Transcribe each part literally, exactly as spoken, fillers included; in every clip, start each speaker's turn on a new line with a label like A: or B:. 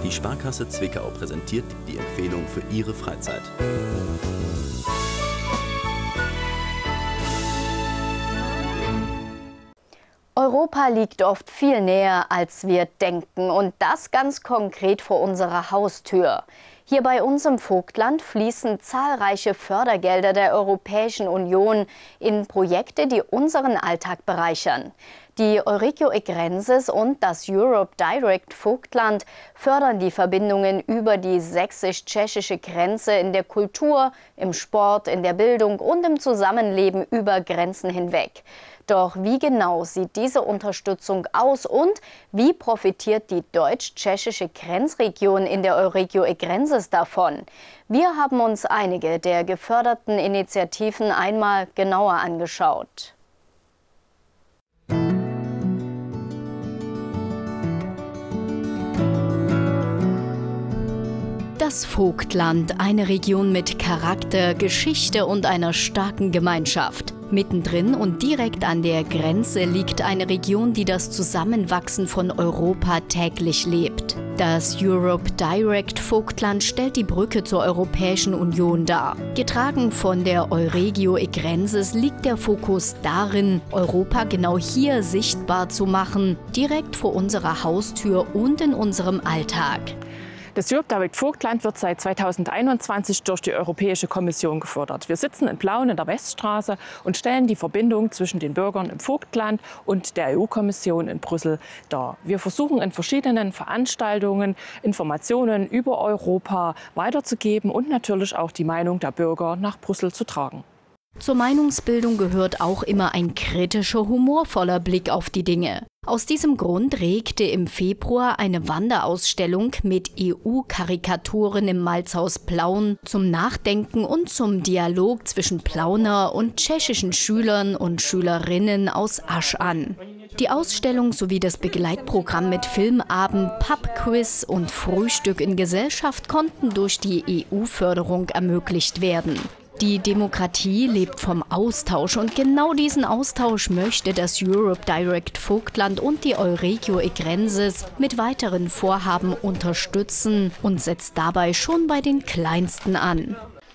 A: Die Sparkasse Zwickau präsentiert die Empfehlung für Ihre Freizeit.
B: Europa liegt oft viel näher, als wir denken, und das ganz konkret vor unserer Haustür. Hier bei uns im Vogtland fließen zahlreiche Fördergelder der Europäischen Union in Projekte, die unseren Alltag bereichern. Die Euregio Egrenses und das Europe Direct Vogtland fördern die Verbindungen über die sächsisch-tschechische Grenze in der Kultur, im Sport, in der Bildung und im Zusammenleben über Grenzen hinweg. Doch wie genau sieht diese Unterstützung aus und wie profitiert die deutsch-tschechische Grenzregion in der Euregio Egrenses davon? Wir haben uns einige der geförderten Initiativen einmal genauer angeschaut. Das Vogtland, eine Region mit Charakter, Geschichte und einer starken Gemeinschaft. Mittendrin und direkt an der Grenze liegt eine Region, die das Zusammenwachsen von Europa täglich lebt. Das Europe Direct Vogtland stellt die Brücke zur Europäischen Union dar. Getragen von der Euregio Egrenses liegt der Fokus darin, Europa genau hier sichtbar zu machen, direkt vor unserer Haustür und in unserem Alltag.
C: Das Europe Direct Vogtland wird seit zweitausendeinundzwanzig durch die Europäische Kommission gefördert. Wir sitzen in Plauen in der Weststraße und stellen die Verbindung zwischen den Bürgern im Vogtland und der E U-Kommission in Brüssel dar. Wir versuchen in verschiedenen Veranstaltungen Informationen über Europa weiterzugeben und natürlich auch die Meinung der Bürger nach Brüssel zu tragen.
B: Zur Meinungsbildung gehört auch immer ein kritischer, humorvoller Blick auf die Dinge. Aus diesem Grund regte im Februar eine Wanderausstellung mit E U-Karikaturen im Malzhaus Plauen zum Nachdenken und zum Dialog zwischen Plauner und tschechischen Schülern und Schülerinnen aus Asch an. Die Ausstellung sowie das Begleitprogramm mit Filmabend, Pubquiz und Frühstück in Gesellschaft konnten durch die E U-Förderung ermöglicht werden. Die Demokratie lebt vom Austausch und genau diesen Austausch möchte das Europe Direct Vogtland und die Euregio Egrenses mit weiteren Vorhaben unterstützen und setzt dabei schon bei den Kleinsten an.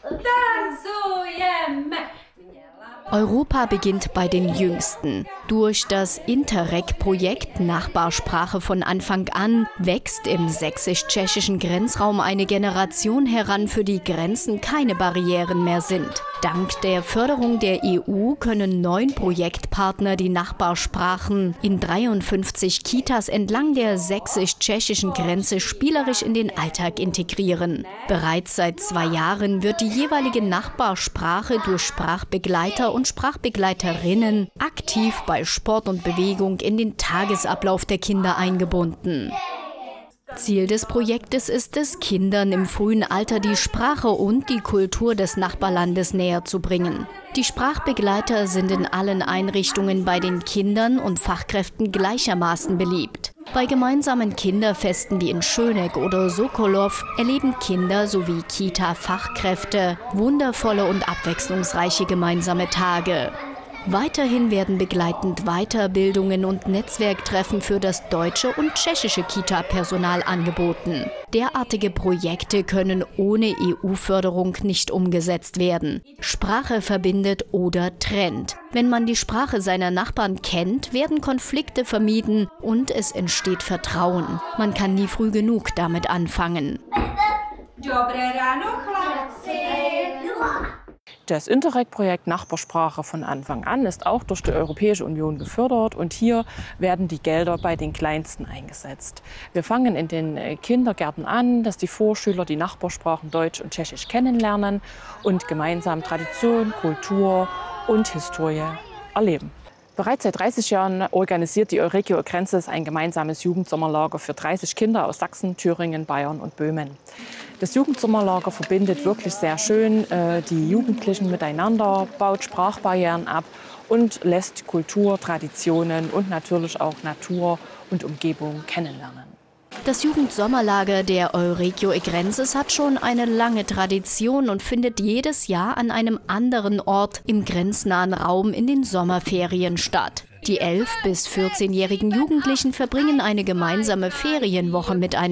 B: Europa beginnt bei den Jüngsten. Durch das Interreg-Projekt Nachbarsprache von Anfang an wächst im sächsisch-tschechischen Grenzraum eine Generation heran, für die Grenzen keine Barrieren mehr sind. Dank der Förderung der E U können neun Projektpartner die Nachbarsprachen in dreiundfünfzig Kitas entlang der sächsisch-tschechischen Grenze spielerisch in den Alltag integrieren. Bereits seit zwei Jahren wird die jeweilige Nachbarsprache durch Sprachbegleiter und Sprachbegleiterinnen aktiv bei Sport und Bewegung in den Tagesablauf der Kinder eingebunden. Ziel des Projektes ist es, Kindern im frühen Alter die Sprache und die Kultur des Nachbarlandes näher zu bringen. Die Sprachbegleiter sind in allen Einrichtungen bei den Kindern und Fachkräften gleichermaßen beliebt. Bei gemeinsamen Kinderfesten wie in Schöneck oder Sokolow erleben Kinder sowie Kita-Fachkräfte wundervolle und abwechslungsreiche gemeinsame Tage. Weiterhin werden begleitend Weiterbildungen und Netzwerktreffen für das deutsche und tschechische Kita-Personal angeboten. Derartige Projekte können ohne E U-Förderung nicht umgesetzt werden. Sprache verbindet oder trennt. Wenn man die Sprache seiner Nachbarn kennt, werden Konflikte vermieden und es entsteht Vertrauen. Man kann nie früh genug damit anfangen.
C: Das Interreg-Projekt Nachbarsprache von Anfang an ist auch durch die Europäische Union gefördert und hier werden die Gelder bei den Kleinsten eingesetzt. Wir fangen in den Kindergärten an, dass die Vorschüler die Nachbarsprachen Deutsch und Tschechisch kennenlernen und gemeinsam Tradition, Kultur und Historie erleben. Bereits seit dreißig Jahren organisiert die Euregio Egrenses ein gemeinsames Jugendsommerlager für dreißig Kinder aus Sachsen, Thüringen, Bayern und Böhmen. Das Jugendsommerlager verbindet wirklich sehr schön äh, die Jugendlichen miteinander, baut Sprachbarrieren ab und lässt Kultur, Traditionen und natürlich auch Natur und Umgebung kennenlernen.
B: Das Jugendsommerlager der Euregio Egrenses hat schon eine lange Tradition und findet jedes Jahr an einem anderen Ort im grenznahen Raum in den Sommerferien statt. Die elf- bis vierzehnjährigen Jugendlichen verbringen eine gemeinsame Ferienwoche miteinander.